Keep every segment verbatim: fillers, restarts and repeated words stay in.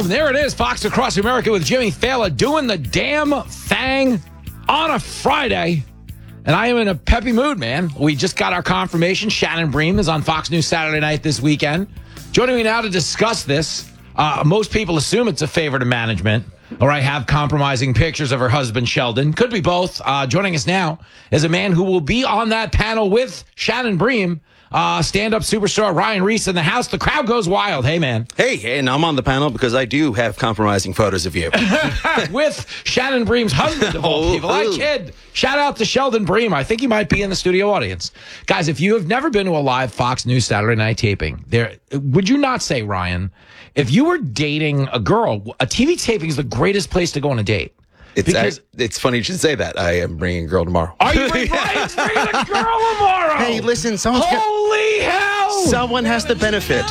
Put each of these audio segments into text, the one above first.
Boom, there it is. Fox Across America with Jimmy Fallon doing the damn thing on a Friday. And I am in a peppy mood, man. We just got our confirmation. Shannon Bream is on Fox News Saturday night this weekend. Joining me now to discuss this. Uh, most people assume it's a favor to management, or I have compromising pictures of her husband, Sheldon. Could be both. Uh, joining us now is a man who will be on that panel with Shannon Bream. Uh, stand-up superstar Ryan Reese in the house. The crowd goes wild. Hey, man. Hey, and I'm on the panel because I do have compromising photos of you. With Shannon Bream's husband, of all people. I kid. Shout out to Sheldon Bream. I think he might be in the studio audience. Guys, if you have never been to a live Fox News Saturday night taping, there would you not say, Ryan, if you were dating a girl, a T V taping is the greatest place to go on a date? It's because, I, it's funny you should say that. I am bringing a girl tomorrow. Are you bringing, Ryan's bringing a girl tomorrow? Hey, listen, someone's Holy got, hell! Someone has to benefit.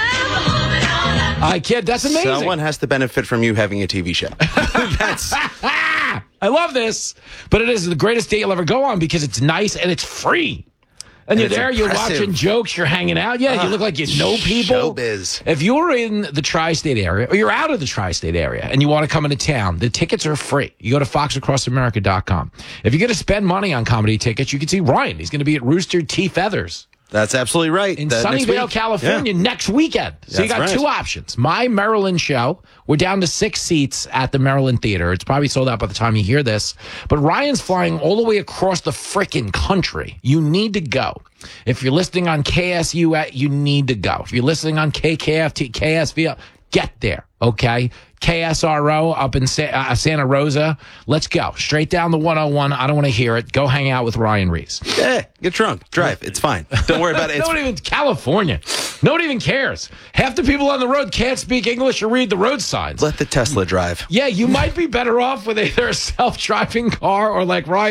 I kid, that's amazing. Someone has to benefit from you having a T V show. That's. I love this, but it is the greatest date you'll ever go on because it's nice and it's free. And, and you're there, impressive. You're watching jokes, you're hanging out. Yeah, uh, you look like you know people. Showbiz. If you're in the tri-state area, or you're out of the tri-state area, and you want to come into town, the tickets are free. You go to fox across america dot com. If you're going to spend money on comedy tickets, you can see Ryan. He's going to be at Rooster T. Feathers. That's absolutely right. In that Sunnyvale, California, yeah. next weekend. So That's you got right. two options. My Maryland show. We're down to six seats at the Maryland Theater. It's probably sold out by the time you hear this. But Ryan's flying all the way across the frickin' country. You need to go. If you're listening on K S U, you need to go. If you're listening on K K F T, K S V, get there, okay? K S R O up in Sa- uh, Santa Rosa. Let's go. Straight down the one oh one. I don't want to hear it. Go hang out with Ryan Reese. Yeah, get drunk. Drive. It's fine. Don't worry about it. It's- Nobody even, California. Nobody even cares. Half the people on the road can't speak English or read the road signs. Let the Tesla drive. Yeah, you might be better off with either a self-driving car or like Ryan.